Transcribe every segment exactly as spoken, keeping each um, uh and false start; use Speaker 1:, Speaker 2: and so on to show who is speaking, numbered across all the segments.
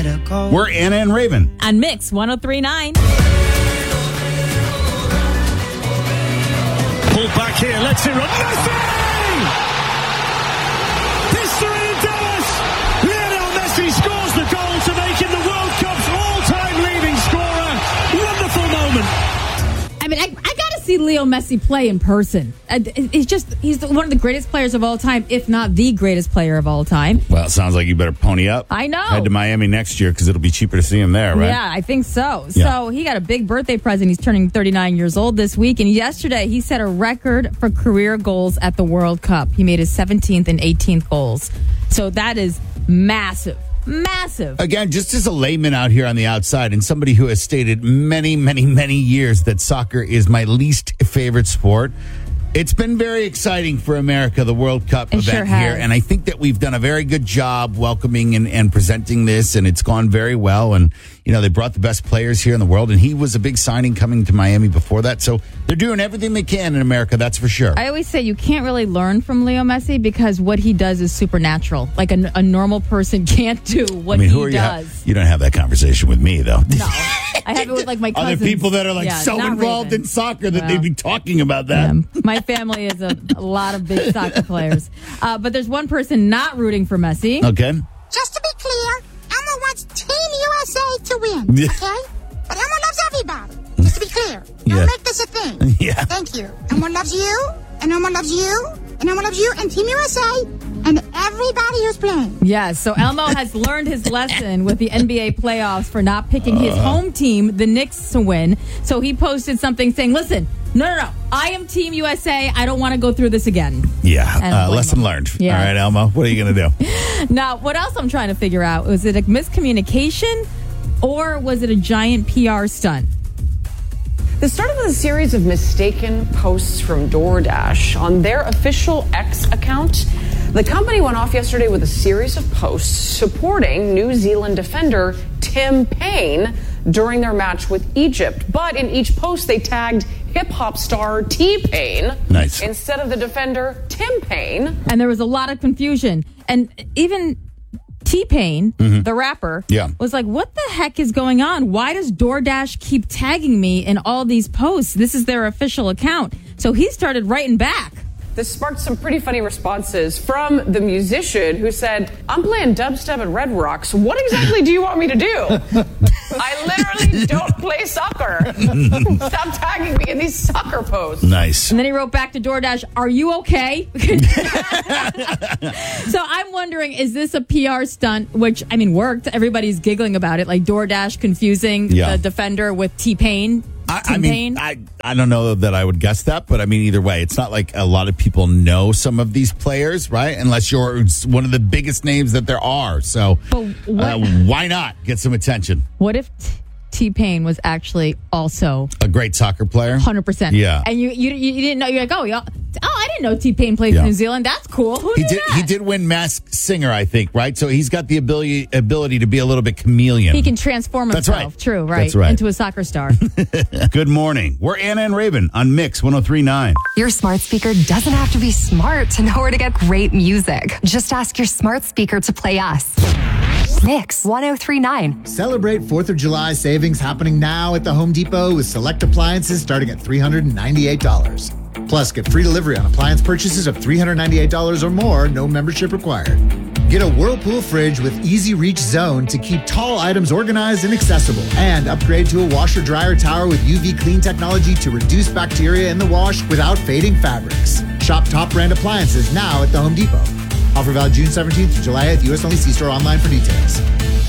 Speaker 1: We're Anna and Raven.
Speaker 2: On Mix one oh three point nine.
Speaker 3: Pull back here, let's it run. Messi! History in Dallas! Lionel Messi scores the goal to make him the World Cup's all-time leading scorer. Wonderful moment.
Speaker 2: I mean, I, I got to see Leo Messi play in person. It's just, he's one of the greatest players of all time, if not the greatest player of all time.
Speaker 1: Well, it sounds like you better pony up.
Speaker 2: I know.
Speaker 1: Head to Miami next year because it'll be cheaper to see him there, right?
Speaker 2: Yeah, I think so.
Speaker 1: Yeah.
Speaker 2: So he got a big birthday present. He's turning thirty-nine years old this week. And yesterday, he set a record for career goals at the World Cup. He made his seventeenth and eighteenth goals. So that is massive. Massive.
Speaker 1: Again, just as a layman out here on the outside and somebody who has stated many, many, many years that soccer is my least favorite sport, it's been very exciting for America, the World Cup
Speaker 2: It
Speaker 1: event
Speaker 2: sure
Speaker 1: here.
Speaker 2: has.
Speaker 1: And I think that we've done a very good job welcoming and, and presenting this, and it's gone very well. And, you know, they brought the best players here in the world, and he was a big signing coming to Miami before that. So they're doing everything they can in America, that's for sure.
Speaker 2: I always say you can't really learn from Leo Messi because what he does is supernatural. Like a, a normal person can't do what
Speaker 1: I mean, who
Speaker 2: he
Speaker 1: are you?
Speaker 2: does.
Speaker 1: Ha- you don't have that conversation with me, though.
Speaker 2: No. I have it with like my cousins.
Speaker 1: Other people that are like
Speaker 2: Yeah,
Speaker 1: so
Speaker 2: not
Speaker 1: involved
Speaker 2: Raven.
Speaker 1: in soccer that
Speaker 2: Well,
Speaker 1: they'd be talking about that.
Speaker 2: Yeah. My family is a, a lot of big soccer players. Uh, but there's one person not rooting for Messi.
Speaker 1: Okay.
Speaker 4: Just to be clear, Elmo wants Team U S A to win,
Speaker 1: Yeah.
Speaker 4: okay? But Elmo loves everybody. Just to be clear. Don't
Speaker 1: Yeah.
Speaker 4: make this a thing.
Speaker 1: Yeah.
Speaker 4: Thank you. Elmo loves you, and Elmo loves you, and Elmo loves you, and Team U S A, and everybody who's playing.
Speaker 2: Yes, so Elmo has learned his lesson with the N B A playoffs for not picking his home team, the Knicks, to win. So he posted something saying, listen, no, no, no, I am Team U S A. I don't want to go through this again.
Speaker 1: Yeah.
Speaker 2: I don't
Speaker 1: Uh,
Speaker 2: blame
Speaker 1: lesson
Speaker 2: him.
Speaker 1: learned.
Speaker 2: Yeah.
Speaker 1: All right, Elmo. What are you going to do?
Speaker 2: Now, what else I'm trying to figure out, was it a miscommunication or was it a giant P R stunt?
Speaker 5: The start of a series of mistaken posts from DoorDash on their official X account. The company went off yesterday with a series of posts supporting New Zealand defender Tim Payne during their match with Egypt. But in each post, they tagged hip-hop star T-Pain
Speaker 1: Nice.
Speaker 5: instead of the defender Tim Payne.
Speaker 2: And there was a lot of confusion. And even T-Pain, the rapper,
Speaker 1: Yeah.
Speaker 2: was like, what the heck is going on? Why does DoorDash keep tagging me in all these posts? This is their official account. So he started writing back.
Speaker 5: This sparked some pretty funny responses from the musician who said, I'm playing dubstep at Red Rocks. What exactly do you want me to do? I literally don't play soccer. Stop tagging me in these soccer posts.
Speaker 1: Nice.
Speaker 2: And then he wrote back to DoorDash, are you okay? So I'm wondering, is this a P R stunt, which, I mean, worked. Everybody's giggling about it, like DoorDash confusing
Speaker 1: Yeah.
Speaker 2: the defender with T-Pain.
Speaker 1: I,
Speaker 2: Tim
Speaker 1: I mean,
Speaker 2: Payne.
Speaker 1: I, I don't know that I would guess that, but I mean, either way, it's not like a lot of people know some of these players, right? Unless you're one of the biggest names that there are. So
Speaker 2: But what-
Speaker 1: uh, why not get some attention?
Speaker 2: What if T- T-Pain was actually also
Speaker 1: A great soccer player?
Speaker 2: one hundred percent?
Speaker 1: Yeah.
Speaker 2: And you you, you didn't know, you're like, oh, y'all, oh, I didn't know T-Pain played
Speaker 1: Yeah.
Speaker 2: for New Zealand. That's cool. Who
Speaker 1: He
Speaker 2: knew
Speaker 1: did.
Speaker 2: that?
Speaker 1: He did win Masked Singer, I think, right? So he's got the ability ability to be a little bit chameleon.
Speaker 2: He can transform
Speaker 1: That's
Speaker 2: himself.
Speaker 1: right.
Speaker 2: True, right?
Speaker 1: That's right.
Speaker 2: Into a soccer star.
Speaker 1: Good morning. We're Anna and Raven on Mix one oh three point nine.
Speaker 6: Your smart speaker doesn't have to be smart to know where to get great music. Just ask your smart speaker to play us. Mix one oh three point nine.
Speaker 7: Celebrate fourth of July savings happening now at the Home Depot with select appliances starting at three hundred ninety-eight dollars. Plus, get free delivery on appliance purchases of three hundred ninety-eight dollars or more, no membership required. Get a Whirlpool fridge with easy reach zone to keep tall items organized and accessible. And upgrade to a washer dryer tower with U V clean technology to reduce bacteria in the wash without fading fabrics. Shop top brand appliances now at the Home Depot. Offer valid June seventeenth through July eighth. U S only. See store online for details.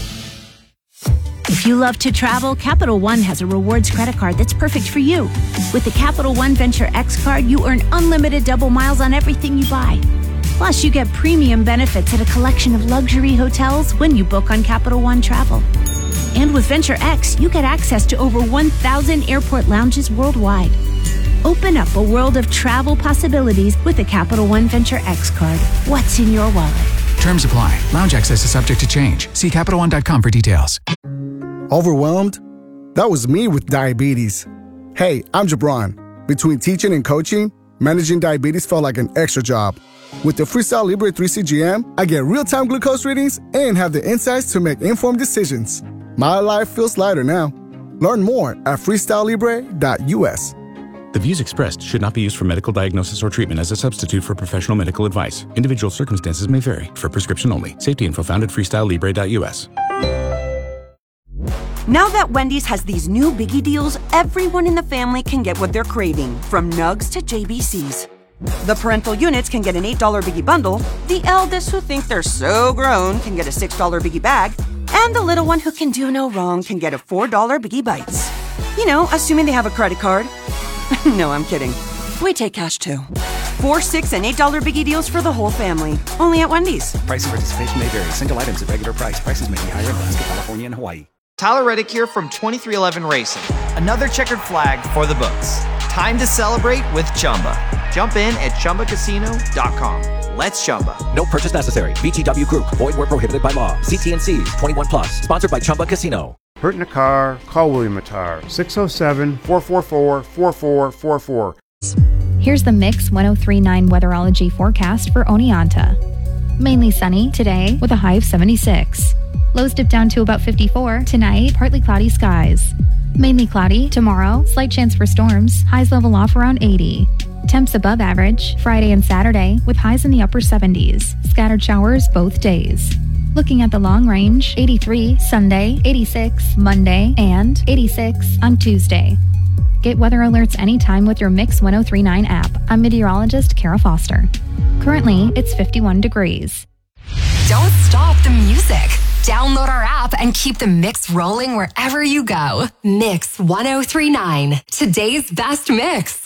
Speaker 8: If you love to travel, Capital One has a rewards credit card that's perfect for you. With the Capital One Venture X card, you earn unlimited double miles on everything you buy. Plus, you get premium benefits at a collection of luxury hotels when you book on Capital One Travel. And with Venture X, you get access to over one thousand airport lounges worldwide. Open up a world of travel possibilities with the Capital One Venture X card. What's in your wallet?
Speaker 9: Terms apply. Lounge access is subject to change. See Capital One dot com for details.
Speaker 10: Overwhelmed? That was me with diabetes. Hey, I'm Jabron. Between teaching and coaching, managing diabetes felt like an extra job. With the Freestyle Libre three C G M, I get real-time glucose readings and have the insights to make informed decisions. My life feels lighter now. Learn more at freestyle libre dot u s.
Speaker 11: The views expressed should not be used for medical diagnosis or treatment as a substitute for professional medical advice. Individual circumstances may vary. For prescription only. Safety info found at freestyle libre dot u s.
Speaker 12: Now that Wendy's has these new biggie deals, everyone in the family can get what they're craving, from nugs to J B Cs. The parental units can get an eight dollar biggie bundle, the eldest who think they're so grown can get a six dollar biggie bag, and the little one who can do no wrong can get a four dollar biggie bites. You know, assuming they have a credit card. No, I'm kidding. We take cash too. Four, six, and eight dollar biggie deals for the whole family. Only at Wendy's.
Speaker 13: Price and participation may vary. Single items at regular price. Prices may be higher in Alaska, California, and Hawaii.
Speaker 14: Tyler Reddick here from twenty-three eleven Racing. Another checkered flag for the books. Time to celebrate with Chumba. Jump in at chumba casino dot com. Let's Chumba.
Speaker 15: No purchase necessary. B G W Group. Void where prohibited by law. C T N Cs. twenty-one plus. Sponsored by Chumba Casino.
Speaker 16: Hurt in a car? Call William Attar. six oh seven, four four four, four four four four.
Speaker 17: Here's the Mix ten thirty-nine weatherology forecast for Oneonta. Mainly sunny today with a high of seventy-six. Lows dip down to about fifty-four. Tonight, partly cloudy skies. Mainly cloudy tomorrow, slight chance for storms. Highs level off around eighty. Temps above average Friday and Saturday with highs in the upper seventies. Scattered showers both days. Looking at the long range, eighty-three Sunday, eighty-six Monday, and eighty-six on Tuesday. Get weather alerts anytime with your Mix ten thirty-nine app. I'm meteorologist Kara Foster. Currently, it's fifty-one degrees.
Speaker 6: Don't stop the music. Download our app and keep the mix rolling wherever you go. Mix ten thirty-nine, today's best mix.